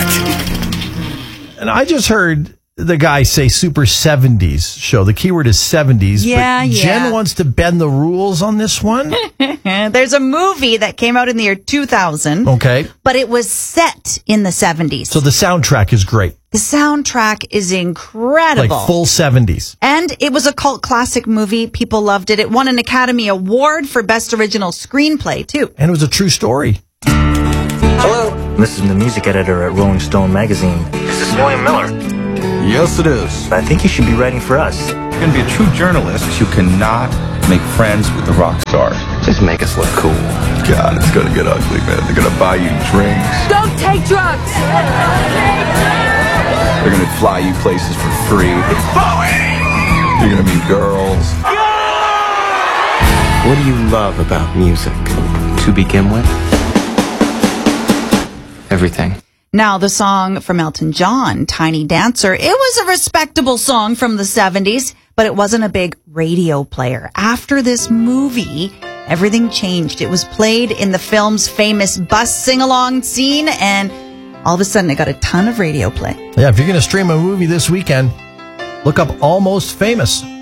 And I just heard the guy say Super 70s show. The keyword is 70s. Yeah, but Jen wants to bend the rules on this one. There's a movie that came out in the year 2000. Okay. But it was set in the 70s. So the soundtrack is great. The soundtrack is incredible. Like full 70s. And it was a cult classic movie. People loved it. It won an Academy Award for Best Original Screenplay, too. And it was a true story. Hello. This is the music editor at Rolling Stone magazine. Is this William Miller? Yes, it is. I think you should be writing for us. You're going to be a true journalist. You cannot make friends with the rock stars. Just make us look cool. God, it's going to get ugly, man. They're going to buy you drinks. Don't take drugs! They're going to fly you places for free. You're going to meet girls. What do you love about music to begin with? Everything. Now, the song from Elton John, Tiny Dancer, it was a respectable song from the 70s, but it wasn't a big radio player. After this movie, everything changed. It was played in the film's famous bus sing-along scene, and all of a sudden it got a ton of radio play. Yeah, if you're going to stream a movie this weekend, look up Almost Famous.